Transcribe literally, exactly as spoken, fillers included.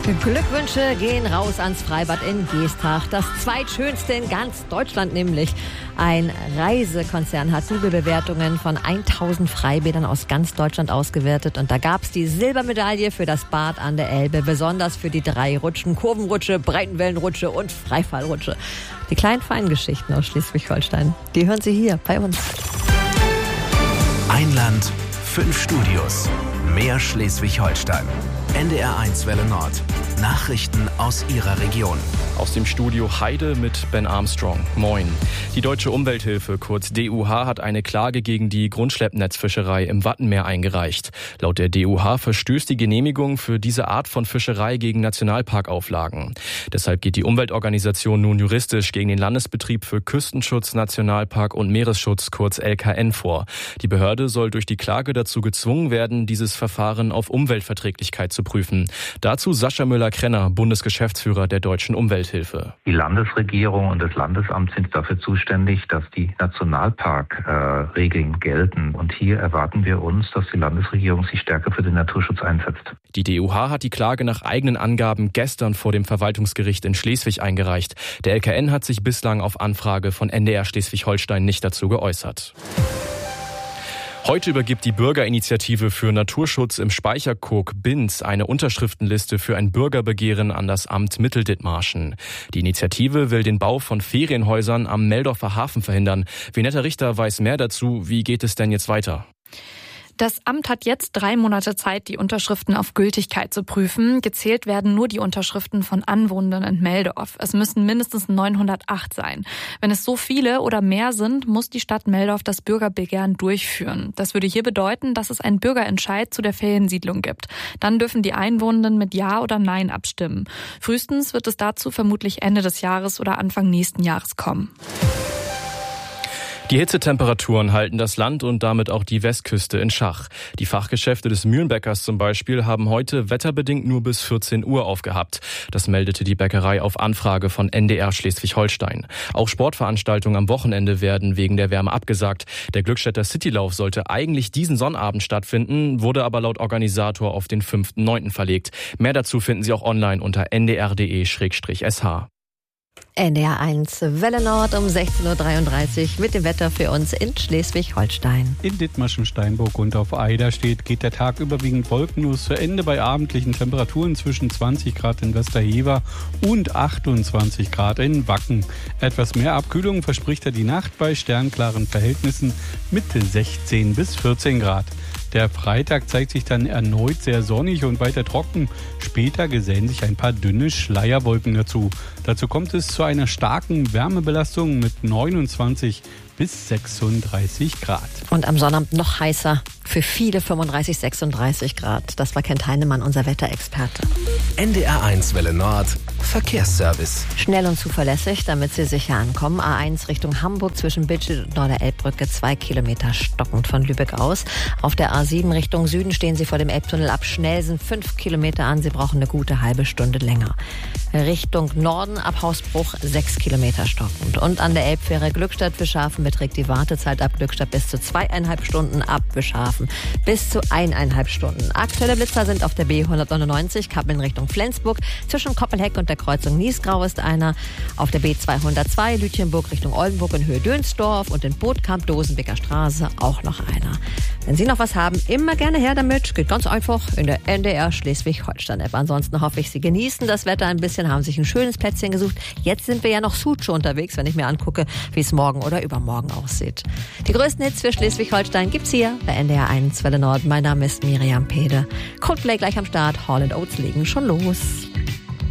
Glückwünsche gehen raus ans Freibad in Geesthacht. Das zweitschönste in ganz Deutschland nämlich. Ein Reisekonzern hat Google-Bewertungen von tausend Freibädern aus ganz Deutschland ausgewertet. Und da gab es die Silbermedaille für das Bad an der Elbe. Besonders für die drei Rutschen: Kurvenrutsche, Breitenwellenrutsche und Freifallrutsche. Die kleinen Feingeschichten aus Schleswig-Holstein, die hören Sie hier bei uns. Ein Land, fünf Studios. Mehr Schleswig-Holstein. N D R eins Welle Nord. Nachrichten aus Ihrer Region. Aus dem Studio Heide mit Ben Armstrong. Moin. Die Deutsche Umwelthilfe, kurz D U H, hat eine Klage gegen die Grundschleppnetzfischerei im Wattenmeer eingereicht. Laut der D U H verstößt die Genehmigung für diese Art von Fischerei gegen Nationalparkauflagen. Deshalb geht die Umweltorganisation nun juristisch gegen den Landesbetrieb für Küstenschutz, Nationalpark und Meeresschutz, kurz L K N, vor. Die Behörde soll durch die Klage dazu gezwungen werden, dieses Verfahren auf Umweltverträglichkeit zu prüfen. Dazu Sascha Müller-Krenner, Bundesgeschäftsführer der Deutschen Umwelthilfe. Die Landesregierung und das Landesamt sind dafür zuständig, dass die Nationalparkregeln äh, gelten. Und hier erwarten wir uns, dass die Landesregierung sich stärker für den Naturschutz einsetzt. Die D U H hat die Klage nach eigenen Angaben gestern vor dem Verwaltungsgericht in Schleswig eingereicht. Der L K N hat sich bislang auf Anfrage von N D R Schleswig-Holstein nicht dazu geäußert. Heute übergibt die Bürgerinitiative für Naturschutz im Speicherkog Binz eine Unterschriftenliste für ein Bürgerbegehren an das Amt Mitteldithmarschen. Die Initiative will den Bau von Ferienhäusern am Meldorfer Hafen verhindern. Vinetta Richter weiß mehr dazu. Wie geht es denn jetzt weiter? Das Amt hat jetzt drei Monate Zeit, die Unterschriften auf Gültigkeit zu prüfen. Gezählt werden nur die Unterschriften von Anwohnern in Meldorf. Es müssen mindestens neunhundertacht sein. Wenn es so viele oder mehr sind, muss die Stadt Meldorf das Bürgerbegehren durchführen. Das würde hier bedeuten, dass es einen Bürgerentscheid zu der Feriensiedlung gibt. Dann dürfen die Einwohnenden mit Ja oder Nein abstimmen. Frühestens wird es dazu vermutlich Ende des Jahres oder Anfang nächsten Jahres kommen. Die Hitzetemperaturen halten das Land und damit auch die Westküste in Schach. Die Fachgeschäfte des Mühlenbäckers zum Beispiel haben heute wetterbedingt nur bis vierzehn Uhr aufgehabt. Das meldete die Bäckerei auf Anfrage von N D R Schleswig-Holstein. Auch Sportveranstaltungen am Wochenende werden wegen der Wärme abgesagt. Der Glückstädter Citylauf sollte eigentlich diesen Sonnabend stattfinden, wurde aber laut Organisator auf den fünften neunten verlegt. Mehr dazu finden Sie auch online unter n d r punkt d e slash s h. N D R eins Welle Nord um sechzehn Uhr dreiunddreißig mit dem Wetter für uns in Schleswig-Holstein. In Dithmarschen, Steinburg und auf Eider steht, geht der Tag überwiegend wolkenlos zu Ende bei abendlichen Temperaturen zwischen zwanzig Grad in Westerhever und achtundzwanzig Grad in Wacken. Etwas mehr Abkühlung verspricht er die Nacht bei sternklaren Verhältnissen mit sechzehn bis vierzehn Grad. Der Freitag zeigt sich dann erneut sehr sonnig und weiter trocken. Später gesellen sich ein paar dünne Schleierwolken dazu. Dazu kommt es zu einer starken Wärmebelastung mit neunundzwanzig bis sechsunddreißig Grad. Und am Sonnabend noch heißer, für viele fünfunddreißig, sechsunddreißig Grad. Das war Kent Heinemann, unser Wetterexperte. N D R eins Welle Nord, Verkehrsservice. Schnell und zuverlässig, damit Sie sicher ankommen. A eins Richtung Hamburg zwischen Bidget und Norderelbbrücke, zwei Kilometer stockend von Lübeck aus. Auf der A sieben Richtung Süden stehen Sie vor dem Elbtunnel ab Schnelsen fünf Kilometer an. Sie brauchen eine gute halbe Stunde länger. Richtung Norden ab Hausbruch sechs Kilometer stockend. Und an der Elbfähre Glückstadt-Wischhafen beträgt die Wartezeit ab Glückstadt bis zu zweieinhalb Stunden, ab Wischhafen bis zu eineinhalb Stunden. Aktuelle Blitzer sind auf der B hundertneunundneunzig Kappeln Richtung Flensburg. Zwischen Koppelheck und der Kreuzung Niesgrau ist einer. Auf der B zweihundertzwei Lütjenburg Richtung Oldenburg in Höhe Dönsdorf und in Bootkamp Dosenbeker Straße auch noch einer. Wenn Sie noch was haben, immer gerne her damit. Geht ganz einfach in der N D R Schleswig-Holstein-App. Ansonsten hoffe ich, Sie genießen das Wetter ein bisschen, haben sich ein schönes Plätzchen gesucht. Jetzt sind wir ja noch Sucho unterwegs, wenn ich mir angucke, wie es morgen oder übermorgen aussieht. Die größten Hits für Schleswig-Holstein gibt's hier bei N D R eins Welle Nord. Mein Name ist Miriam Pede. Coldplay gleich am Start. Hall and Oates legen schon los.